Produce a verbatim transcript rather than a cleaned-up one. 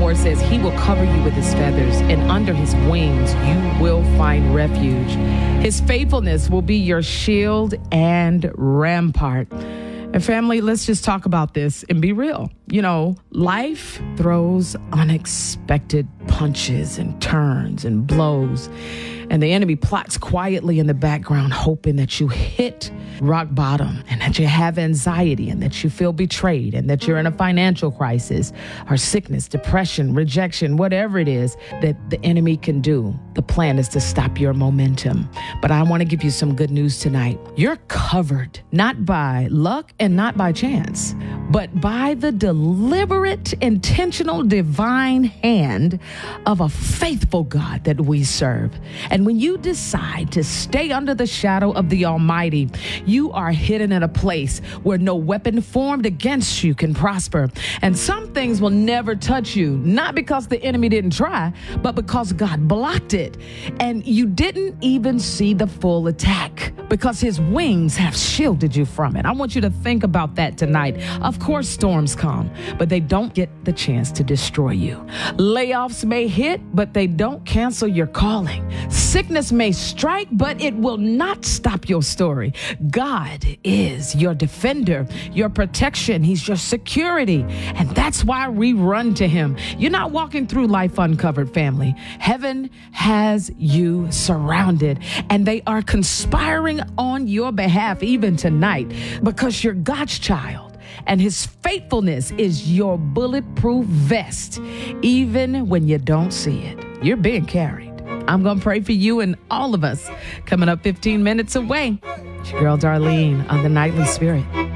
four says, he will cover you with his feathers, and under his wings you will find refuge. His faithfulness will be your shield and rampart. And family, let's just talk about this and be real. You know, life throws unexpected punches and turns and blows. And the enemy plots quietly in the background, hoping that you hit rock bottom and that you have anxiety and that you feel betrayed and that you're in a financial crisis or sickness, depression, rejection, whatever it is that the enemy can do. The plan is to stop your momentum. But I want to give you some good news tonight. You're covered, not by luck and not by chance, but by the deliberate, intentional, divine hand of a faithful God that we serve. And when you decide to stay under the shadow of the Almighty, you are hidden in a place where no weapon formed against you can prosper. And some things will never touch you, not because the enemy didn't try, but because God blocked it. And you didn't even see the full attack because his wings have shielded you from it. I want you to think about that tonight. Of course, storms come, but they don't get the chance to destroy you. Layoffs may hit, but they don't cancel your calling. Sickness may strike, but it will not stop your story. God is your defender, your protection. He's your security. And that's why we run to him. You're not walking through life uncovered, family. Heaven has you surrounded, and they are conspiring on your behalf even tonight because you're God's child. And his faithfulness is your bulletproof vest, even when you don't see it. You're being carried. I'm going to pray for you and all of us coming up fifteen minutes away. It's your girl Darlene on the Nightly Spirit.